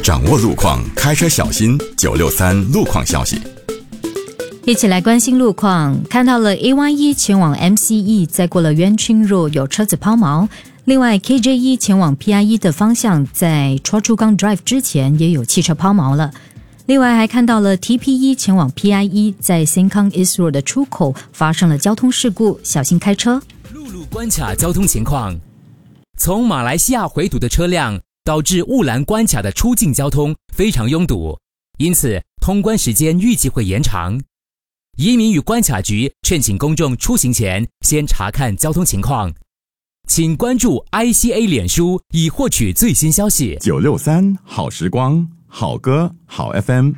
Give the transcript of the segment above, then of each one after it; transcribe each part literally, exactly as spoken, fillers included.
掌握路况，开车小心。九六三路况消息。 一起来关心路况，看到了 A Y 一 前往 M C E 在过了元清路有车子抛锚，另外 K J 一 前往 P I 一 的方向在 Choa Chu Kang Drive 之前也有汽车抛锚了。另外还看到了 T P 一 前往 P I 一 在 Sengkang East Road 的出口发生了交通事故，小心开车。 陆路关卡交通情况，从马来西亚回堵的车辆导致雾兰关卡的出境交通非常拥堵，因此通关时间预计会延长。移民与关卡局劝请公众出行前先查看交通情况，请关注 I C A 脸书以获取最新消息。 九六三好时光，好歌好 F M，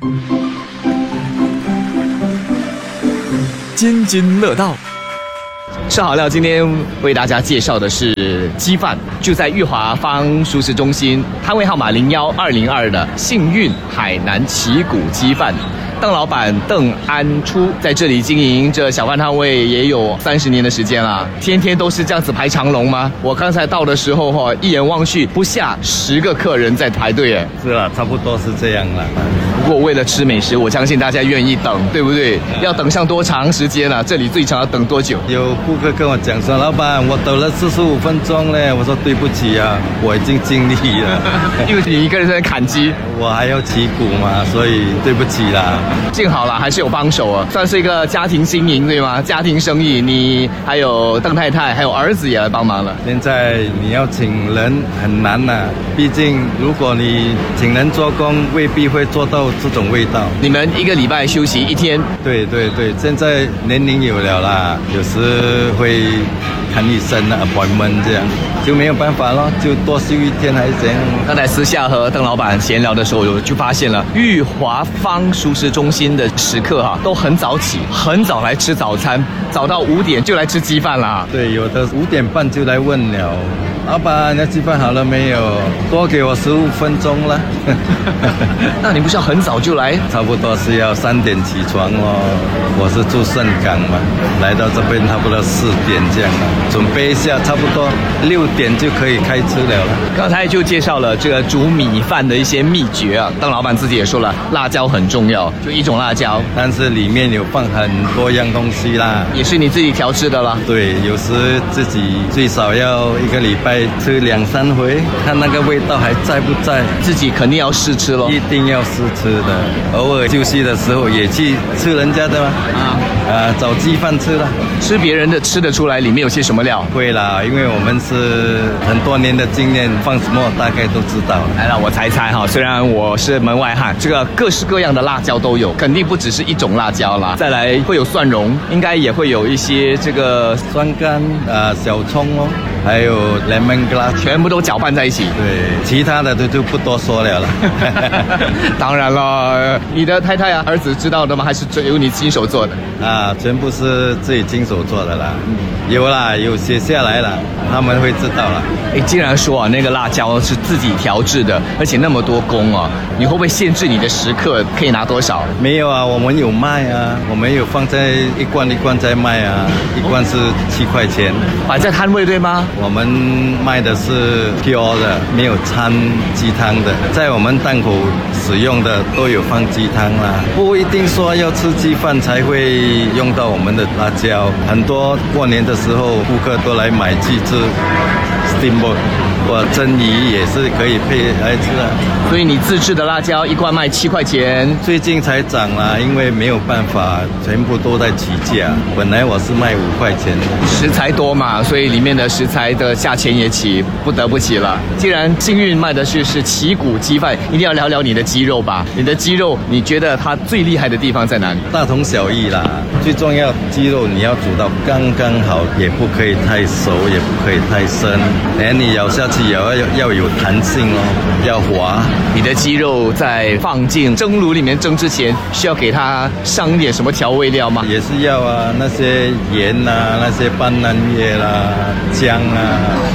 津津乐道。吃好料，今天为大家介绍的是鸡饭，就在裕华坊熟食中心，摊位号码零幺二零二的幸运海南旗鼓鸡饭。邓老板邓安初在这里经营这小饭摊位也有三十年的时间了，天天都是这样子排长龙吗？我刚才到的时候哈，一眼望去不下十个客人在排队哎。 是啊，差不多是这样了。 不过为了吃美食，我相信大家愿意等，对不对？要等上多长时间啊？这里最长要等多久？ 有顾客跟我讲说，老板，我等了四十五分钟嘞。我说对不起啊，我已经尽力了。 因为你一个人在砍鸡， 我还要旗鼓嘛，所以对不起啦。 幸好啦，还是有帮手啊，算是一个家庭经营，对吗？家庭生意，你还有邓太太，还有儿子也来帮忙了。 现在你要请人很难呐、啊，毕竟如果你请人做工，未必会做到这种味道。 你们一个礼拜休息一天？ 对对对，现在年龄有了啦，有时会看医生啊 appointment 这样，就没有办法咯，就多休一天还是怎样。 刚才私下和邓老板闲聊的时候，我就发现了裕华坊熟食中心的食客哈、啊，都很早起，很早来吃早餐，早到五点就来吃鸡饭啦。 对，有的五点半就来问了，老板，那鸡饭好了没有？多给我十五分钟了。 那你不是要很早就来？ 差不多是要三点起床哦。我是住盛港嘛，来到这边差不多四点这样了，准备一下，差不多六点就可以开吃了。 刚才就介绍了这个煮米饭的一些秘诀啊，邓老板自己也说了，辣椒很重要，就一种辣椒， 但是里面有放很多样东西啦， 也是你自己调制的啦。 对，有时自己最少要一个礼拜吃两三回，看那个味道还在不在， 自己肯定要试吃咯， 一定要试吃的。偶尔休息的时候也去吃人家的嘛，啊啊，找鸡饭吃了。 吃别人的吃得出来里面有些什么料？ 会啦，因为我们是很多年的经验，放什么大概都知道。 来了，我猜猜哈，虽然我是门外汉，这个各式各样的辣椒都有，肯定不只是一种辣椒啦。再来会有蒜蓉，应该也会有一些这个酸干啊、呃、小葱哦，还有 lemongrass， 全部都搅拌在一起。 对，其他的都就不多说了了。 当然了，你的太太啊、儿子知道的吗？还是由你亲手做的？ 啊，全部是自己亲手做的啦。嗯、有啦，有写下来了，他们会知道了。 哎，既然说啊，那个辣椒是自己调制的，而且那么多工啊，你会不会限制你的食客可以拿多少？ 没有啊，我们有卖啊，我们有放在一罐一罐在卖啊，一罐是七块钱， 摆在摊位对吗？ 我们卖的是 pure 的，没有掺鸡汤的，在我们档口使用的都有放鸡汤啦，不一定说要吃鸡饭才会用到我们的辣椒，很多过年的时候顾客都来买鸡翅 steamboat， 我蒸鱼也是可以配来吃啊。 所以你自制的辣椒一罐卖七块钱， 最近才涨啦，因为没有办法，全部都在起价。本来我是卖五块钱， 食材多嘛，所以里面的食材的价钱也起，不得不起了。既然幸运卖的是是旗鼓鸡饭，一定要聊聊你的鸡肉吧。你的鸡肉，你觉得它最厉害的地方在哪里？ 大同小异啦，最重要鸡肉你要煮到刚刚好，也不可以太熟，也不可以太生，哎，你咬下去也要要有弹性哦，要滑。 你的鸡肉在放进蒸炉里面蒸之前，需要给它上一点什么调味料吗？ 也是要啊，那些盐啊，那些斑斓叶啦、姜啊，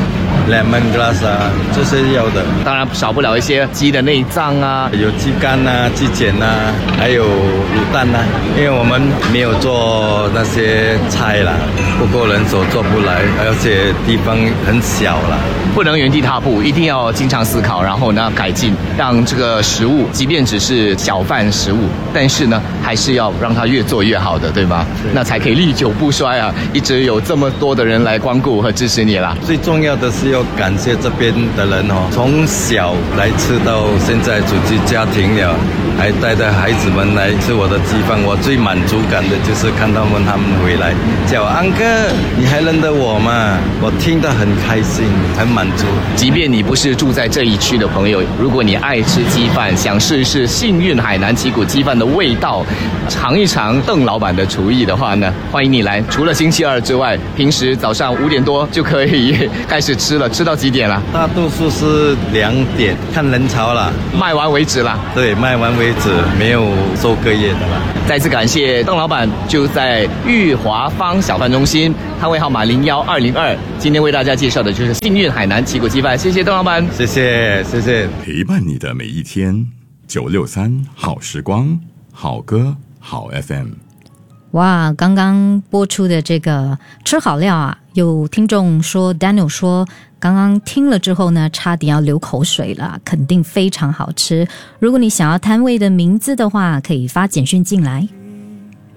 lemongrass 啊，这些要的。 当然少不了一些鸡的内脏啊， 有鸡肝啊、鸡腱啊，还有卤蛋啊。因为我们没有做那些菜啦，不够人手做不来，而且地方很小啦。 不能原地踏步，一定要经常思考，然后呢改进，让这个食物即便只是小贩食物，但是呢还是要让它越做越好的，对吧？对，那才可以历久不衰啊，一直有这么多的人来光顾和支持你啦。 最重要的是要感谢这边的人哦，从小来吃到现在组织家庭了，还带着孩子们来吃我的鸡饭，我最满足感的就是看到他们回来叫安哥，你还认得我吗？我听得很开心，很满足。 即便你不是住在这一区的朋友，如果你爱吃鸡饭，想试试幸运海南旗鼓鸡饭的味道，尝一尝邓老板的厨艺的话呢，欢迎你来。除了星期二之外，平时早上五点多就可以开始吃了，吃到几点了？ 大多数是两点，看人潮啦， 卖完为止啦。 对，卖完为止，没有收隔夜的啦。 再次感谢邓老板，就在裕华坊小贩中心，摊位号码零幺二零二。今天为大家介绍的就是幸运海南旗鼓鸡饭，谢谢邓老板， 谢谢谢谢。 陪伴你的每一天，九六三好时光，好歌好 F M。 哇，刚刚播出的这个吃好料啊，有听众说 Daniel 说刚刚听了之后呢，差点要流口水了，肯定非常好吃。如果你想要摊位的名字的话，可以发简讯进来。